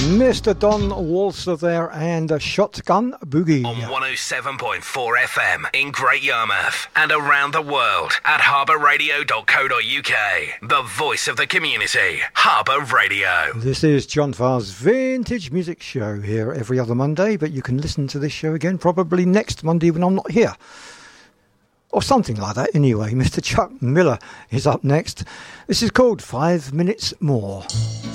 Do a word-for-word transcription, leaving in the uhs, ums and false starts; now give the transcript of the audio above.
Mister Don Walser there and a Shotgun Boogie. On one oh seven point four F M in Great Yarmouth and around the world at harbour radio dot co dot uk. The voice of the community, Harbour Radio. This is John Farr's Vintage Music Show here every other Monday, but you can listen to this show again probably next Monday when I'm not here. Or something like that anyway. Mister Chuck Miller is up next. This is called Five Minutes More.